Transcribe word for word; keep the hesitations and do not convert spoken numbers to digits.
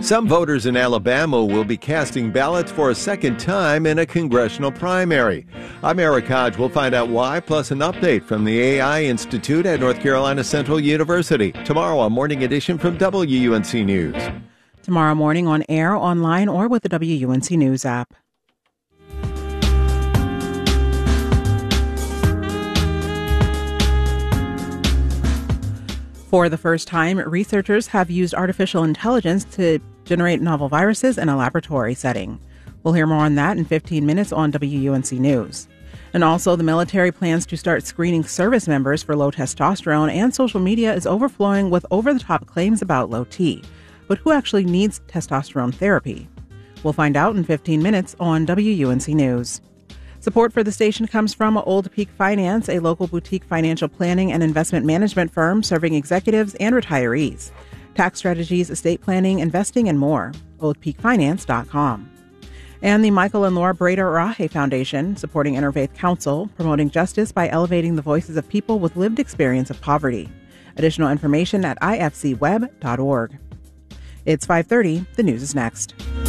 Some voters in Alabama will be casting ballots for a second time in a congressional primary. I'm Eric Hodge. We'll find out why, plus an update from the A I Institute at North Carolina Central University. Tomorrow, a morning edition from W U N C News. Tomorrow morning on air, online, or with the W U N C News app. For the first time, researchers have used artificial intelligence to generate novel viruses in a laboratory setting. We'll hear more on that in fifteen minutes on W U N C News. And also, the military plans to start screening service members for low testosterone, and social media is overflowing with over-the-top claims about low T. But who actually needs testosterone therapy? We'll find out in fifteen minutes on W U N C News. Support for the station comes from Old Peak Finance, a local boutique financial planning and investment management firm serving executives and retirees. Tax strategies, estate planning, investing, and more. old peak finance dot com. And the Michael and Laura Brader Rahe Foundation, supporting Interfaith Council, promoting justice by elevating the voices of people with lived experience of poverty. Additional information at I F C web dot org. It's five thirty. The news is next.